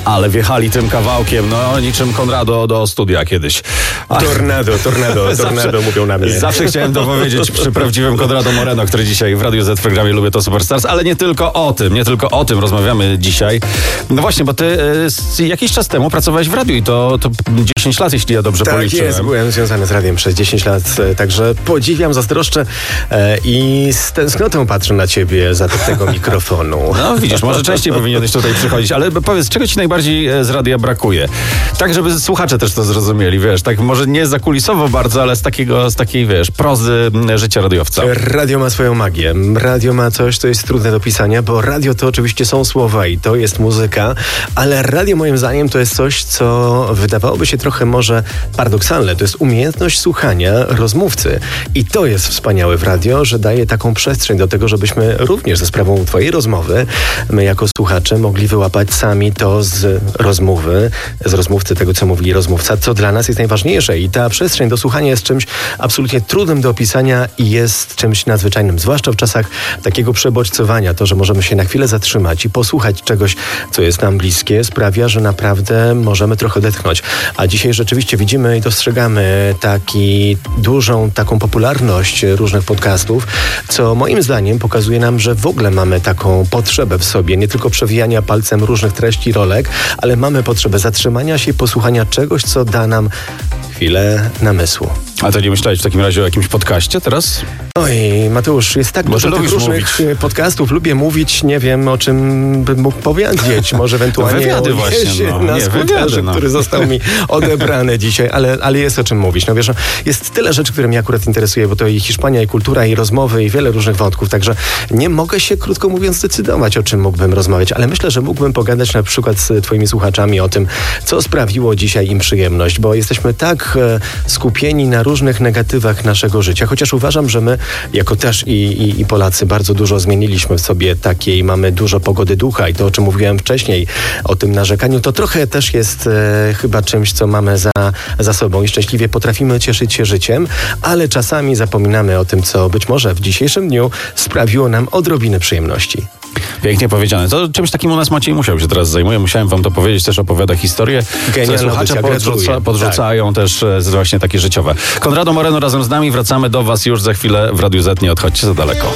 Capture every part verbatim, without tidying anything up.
Ale wjechali tym kawałkiem, no niczym Konrado do studia kiedyś. Ach. Tornado, tornado, tornado mówią na mnie. Zawsze chciałem to powiedzieć przy prawdziwym Konrado Moreno, który dzisiaj w Radiu Z w programie Lubię to Superstars, ale nie tylko o tym, nie tylko o tym rozmawiamy dzisiaj. No właśnie, bo ty y, jakiś czas temu pracowałeś w radiu i to, to dziesięć lat, jeśli ja dobrze tak policzyłem. Tak jest, byłem związany z radiem przez dziesięć lat, także podziwiam, zazdroszczę e, i z tęsknotą patrzę na ciebie za tego mikrofonu. No widzisz, może częściej powinieneś tutaj przychodzić, ale powiedz, czego ci najbardziej z radia brakuje? Tak, żeby słuchacze też to zrozumieli, wiesz, tak może nie zakulisowo bardzo, ale z takiego, z takiej, wiesz, prozy życia radiowca. Radio ma swoją magię. Radio ma coś, co jest trudne do pisania, bo radio to oczywiście są słowa i to jest muzyka, ale radio moim zdaniem to jest coś, co wydawałoby się trochę może paradoksalne. To jest umiejętność słuchania rozmówcy. I to jest wspaniałe w radio, że daje taką przestrzeń do tego, żebyśmy również za sprawą twojej rozmowy, my jako słuchacze mogli wyłapać sami to z rozmowy, z rozmówcy tego, co mówi rozmówca, co dla nas jest najważniejsze. I ta przestrzeń do słuchania jest czymś absolutnie trudnym do opisania i jest czymś nadzwyczajnym, zwłaszcza w czasach takiego przebodźcowania. To, że możemy się na chwilę zatrzymać i posłuchać czegoś, co jest nam bliskie, sprawia, że naprawdę możemy trochę odetchnąć. A dzisiaj rzeczywiście widzimy i dostrzegamy taki dużą taką popularność różnych podcastów, co moim zdaniem pokazuje nam, że w ogóle mamy taką potrzebę w sobie, nie tylko przewijania palcem różnych treści, rolek, ale mamy potrzebę zatrzymania się i posłuchania czegoś, co da nam chwilę namysłu. A to nie myślałeś w takim razie o jakimś podcaście teraz? Oj, Mateusz, jest tak Może dużo tych różnych mówić. podcastów. Lubię mówić, nie wiem, o czym bym mógł powiedzieć. Może ewentualnie wywiady o właśnie, no. na nie, skuterze, wywiady, no. który został mi odebrany dzisiaj, ale, ale jest o czym mówić. No wiesz, jest tyle rzeczy, które mnie akurat interesuje, bo to i Hiszpania, i kultura, i rozmowy, i wiele różnych wątków, także nie mogę się, krótko mówiąc, zdecydować, o czym mógłbym rozmawiać, ale myślę, że mógłbym pogadać na przykład z twoimi słuchaczami o tym, co sprawiło dzisiaj im przyjemność, bo jesteśmy tak e, skupieni na różnych negatywach naszego życia, chociaż uważam, że my jako też i, i, i Polacy bardzo dużo zmieniliśmy w sobie takiej, mamy dużo pogody ducha i to, o czym mówiłem wcześniej, o tym narzekaniu, to trochę też jest e, chyba czymś, co mamy za, za sobą i szczęśliwie potrafimy cieszyć się życiem, ale czasami zapominamy o tym, co być może w dzisiejszym dniu sprawiło nam odrobinę przyjemności. Pięknie powiedziane. To czymś takim u nas Maciej musiał się teraz zajmuje. Musiałem wam to powiedzieć, też opowiada historię, które słuchacze podrzuca, podrzucają tak. też właśnie takie życiowe. Konrado Moreno razem z nami. Wracamy do was już za chwilę w Radiu Z. Nie odchodźcie za daleko.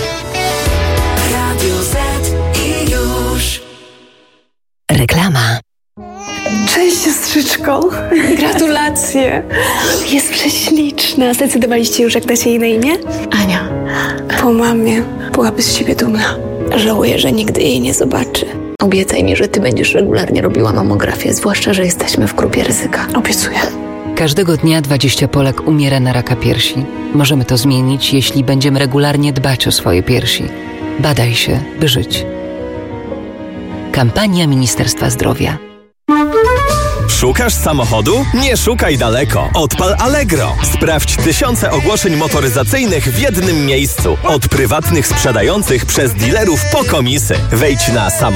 Radio Z i już. Reklama. Cześć siostrzyczko. Gratulacje. Jest prześliczna. Zdecydowaliście już, jak dacie jej na imię? Ania. Po mamie. Byłaby z siebie dumna. Żałuję, że nigdy jej nie zobaczy. Obiecaj mi, że ty będziesz regularnie robiła mamografię, zwłaszcza, że jesteśmy w grupie ryzyka. Obiecuję. Każdego dnia dwadzieścia Polek umiera na raka piersi. Możemy to zmienić, jeśli będziemy regularnie dbać o swoje piersi. Badaj się, by żyć. Kampania Ministerstwa Zdrowia. Szukasz samochodu? Nie szukaj daleko. Odpal Allegro. Sprawdź tysiące ogłoszeń motoryzacyjnych w jednym miejscu. Od prywatnych sprzedających przez dealerów po komisy. Wejdź na samochód.